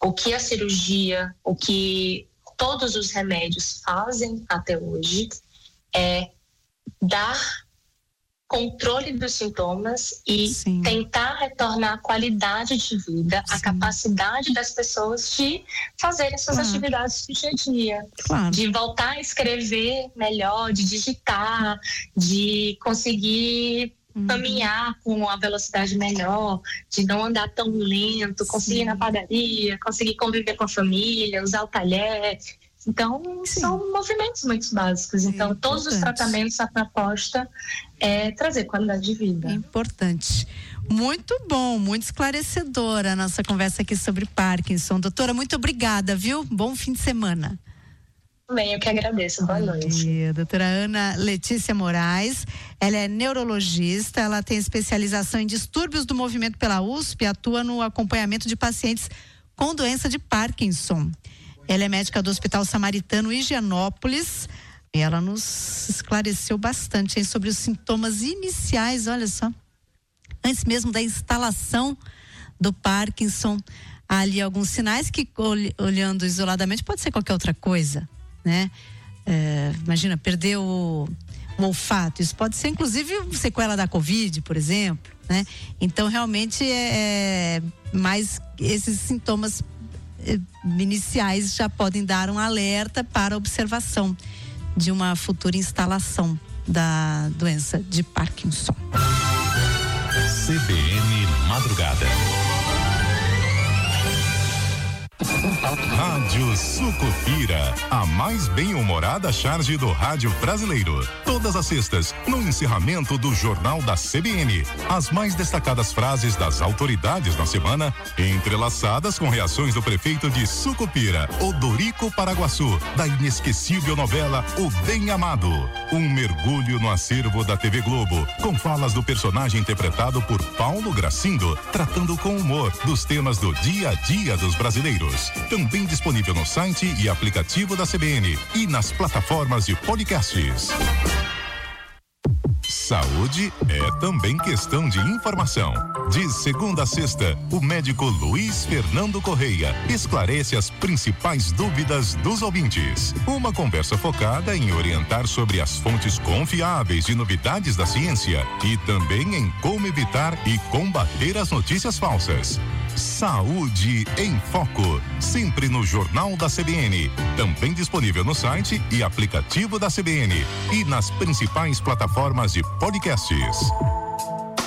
o que a cirurgia, o que todos os remédios fazem até hoje é dar controle dos sintomas e tentar retornar a qualidade de vida, a capacidade das pessoas de fazerem suas atividades do dia a dia, de voltar a escrever melhor, de digitar, de conseguir caminhar com uma velocidade melhor, de não andar tão lento, conseguir ir na padaria, conseguir conviver com a família, usar o talher. Então, são movimentos muito básicos. Então, todos os tratamentos, a proposta é trazer qualidade de vida. Importante. Muito bom, muito esclarecedora a nossa conversa aqui sobre Parkinson. Doutora, muito obrigada, viu? Bom fim de semana. Bem, eu que agradeço. Boa noite. A doutora Ana Letícia Moraes, ela é neurologista, ela tem especialização em distúrbios do movimento pela USP, atua no acompanhamento de pacientes com doença de Parkinson. Ela é médica do Hospital Samaritano Higienópolis e ela nos esclareceu bastante sobre os sintomas iniciais, olha só, antes mesmo da instalação do Parkinson. Há ali alguns sinais que, olhando isoladamente, pode ser qualquer outra coisa, né? Imagina, perder o olfato, isso pode ser inclusive sequela da Covid, por exemplo, né? Então realmente mais esses sintomas iniciais já podem dar um alerta para a observação de uma futura instalação da doença de Parkinson. CBN Madrugada. Rádio Sucupira, a mais bem-humorada charge do rádio brasileiro. Todas as sextas, no encerramento do Jornal da CBN, as mais destacadas frases das autoridades na semana, entrelaçadas com reações do prefeito de Sucupira, Odorico Paraguaçu, da inesquecível novela O Bem Amado. Um mergulho no acervo da TV Globo, com falas do personagem interpretado por Paulo Gracindo, tratando com humor dos temas do dia a dia dos brasileiros. Também disponível no site e aplicativo da CBN e nas plataformas de podcasts. Saúde é também questão de informação. De segunda a sexta, o médico Luiz Fernando Correia esclarece as principais dúvidas dos ouvintes. Uma conversa focada em orientar sobre as fontes confiáveis de novidades da ciência e também em como evitar e combater as notícias falsas. Saúde em Foco, sempre no Jornal da CBN, também disponível no site e aplicativo da CBN e nas principais plataformas de podcasts.